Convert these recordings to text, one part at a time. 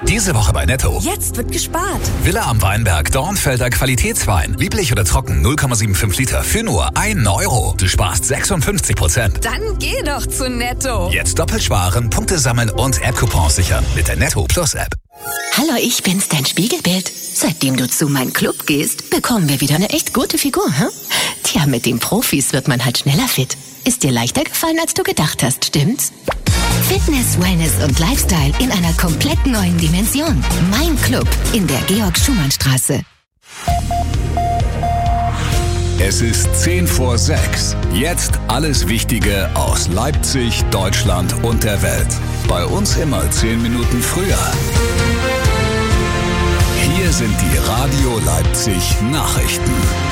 Diese Woche bei Netto. Jetzt wird gespart. Villa am Weinberg, Dornfelder Qualitätswein. Lieblich oder trocken, 0,75 Liter für nur 1 Euro. Du sparst 56%. Dann geh doch zu Netto. Jetzt doppelt sparen, Punkte sammeln und App-Coupons sichern mit der Netto Plus App. Hallo, ich bin's, dein Spiegelbild. Seitdem du zu meinem Club gehst, bekommen wir wieder eine echt gute Figur, hm? Tja, mit den Profis wird man halt schneller fit. Ist dir leichter gefallen, als du gedacht hast, stimmt's? Fitness, Wellness und Lifestyle in einer komplett neuen Dimension. Mein Club in der Georg-Schumann-Straße. Es ist 5:10. Jetzt alles Wichtige aus Leipzig, Deutschland und der Welt. Bei uns immer 10 Minuten früher. Hier sind die Radio Leipzig Nachrichten.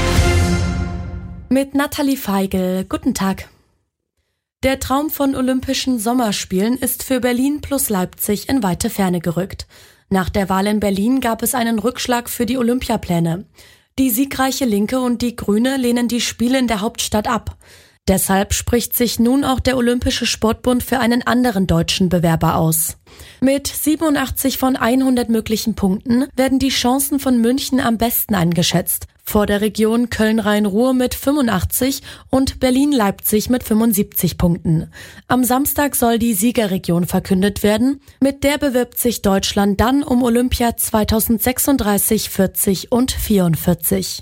Mit Nathalie Feigl. Guten Tag. Der Traum von Olympischen Sommerspielen ist für Berlin plus Leipzig in weite Ferne gerückt. Nach der Wahl in Berlin gab es einen Rückschlag für die Olympiapläne. Die siegreiche Linke und die Grüne lehnen die Spiele in der Hauptstadt ab. Deshalb spricht sich nun auch der Olympische Sportbund für einen anderen deutschen Bewerber aus. Mit 87 von 100 möglichen Punkten werden die Chancen von München am besten eingeschätzt. Vor der Region Köln-Rhein-Ruhr mit 85 und Berlin-Leipzig mit 75 Punkten. Am Samstag soll die Siegerregion verkündet werden. Mit der bewirbt sich Deutschland dann um Olympia 2036, 40 und 44.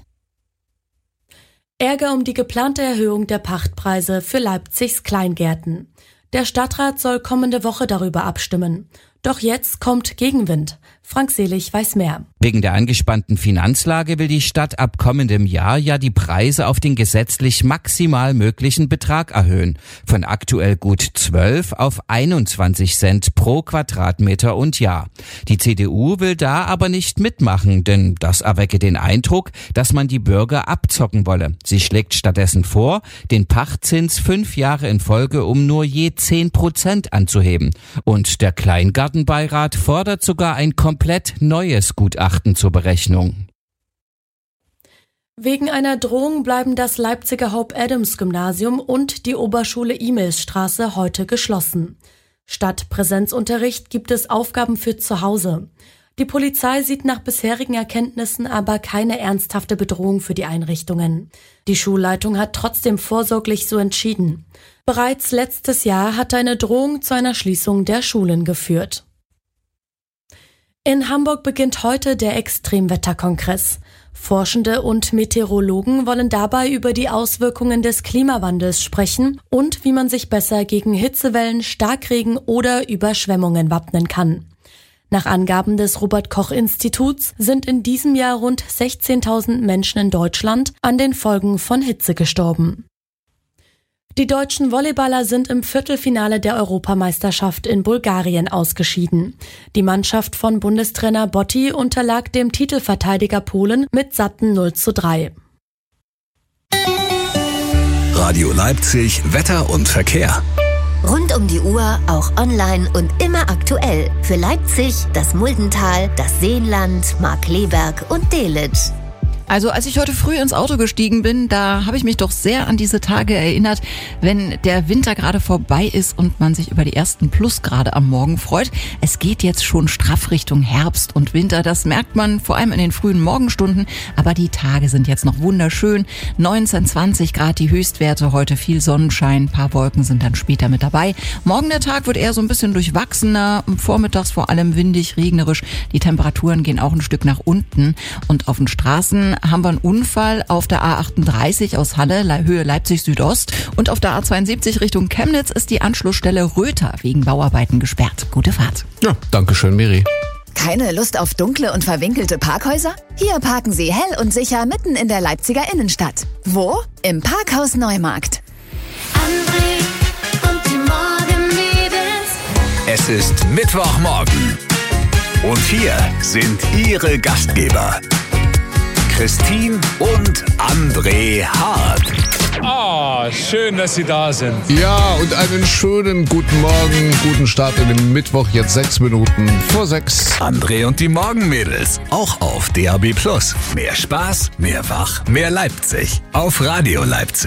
Ärger um die geplante Erhöhung der Pachtpreise für Leipzigs Kleingärten. Der Stadtrat soll kommende Woche darüber abstimmen. Doch jetzt kommt Gegenwind. Frank Selig weiß mehr. Wegen der angespannten Finanzlage will die Stadt ab kommendem Jahr ja die Preise auf den gesetzlich maximal möglichen Betrag erhöhen. Von aktuell gut 12 auf 21 Cent pro Quadratmeter und Jahr. Die CDU will da aber nicht mitmachen, denn das erwecke den Eindruck, dass man die Bürger abzocken wolle. Sie schlägt stattdessen vor, den Pachtzins 5 Jahre in Folge um nur je 10% anzuheben. Und der Kleingartenbeirat fordert sogar ein komplett neues Gutachten zur Berechnung. Wegen einer Drohung bleiben das Leipziger Hope-Adams-Gymnasium und die Oberschule Emilsstraße heute geschlossen. Statt Präsenzunterricht gibt es Aufgaben für zu Hause. Die Polizei sieht nach bisherigen Erkenntnissen aber keine ernsthafte Bedrohung für die Einrichtungen. Die Schulleitung hat trotzdem vorsorglich so entschieden. Bereits letztes Jahr hatte eine Drohung zu einer Schließung der Schulen geführt. In Hamburg beginnt heute der Extremwetterkongress. Forschende und Meteorologen wollen dabei über die Auswirkungen des Klimawandels sprechen und wie man sich besser gegen Hitzewellen, Starkregen oder Überschwemmungen wappnen kann. Nach Angaben des Robert-Koch-Instituts sind in diesem Jahr rund 16.000 Menschen in Deutschland an den Folgen von Hitze gestorben. Die deutschen Volleyballer sind im Viertelfinale der Europameisterschaft in Bulgarien ausgeschieden. Die Mannschaft von Bundestrainer Botti unterlag dem Titelverteidiger Polen mit satten 0:3. Radio Leipzig, Wetter und Verkehr. Rund um die Uhr, auch online und immer aktuell. Für Leipzig, das Muldental, das Seenland, Markkleeberg und Delitzsch. Also als ich heute früh ins Auto gestiegen bin, da habe ich mich doch sehr an diese Tage erinnert, wenn der Winter gerade vorbei ist und man sich über die ersten Plusgrade am Morgen freut. Es geht jetzt schon straff Richtung Herbst und Winter, das merkt man vor allem in den frühen Morgenstunden, aber die Tage sind jetzt noch wunderschön. 19, 20 Grad die Höchstwerte, heute viel Sonnenschein, ein paar Wolken sind dann später mit dabei. Morgen der Tag wird eher so ein bisschen durchwachsener, vormittags vor allem windig, regnerisch. Die Temperaturen gehen auch ein Stück nach unten und auf den Straßen haben wir einen Unfall auf der A38 aus Halle, Höhe Leipzig Südost, und auf der A72 Richtung Chemnitz ist die Anschlussstelle Röther wegen Bauarbeiten gesperrt. Gute Fahrt. Ja, danke schön, Miri. Keine Lust auf dunkle und verwinkelte Parkhäuser? Hier parken Sie hell und sicher mitten in der Leipziger Innenstadt. Wo? Im Parkhaus Neumarkt. André und die Morgenmädels. Es ist Mittwochmorgen. Und hier sind Ihre Gastgeber. Christine und André Hart. Schön, dass Sie da sind. Ja, und einen schönen guten Morgen, guten Start in den Mittwoch, jetzt 6 Minuten vor 6. André und die Morgenmädels, auch auf DAB+. Mehr Spaß, mehr Wach, mehr Leipzig. Auf Radio Leipzig.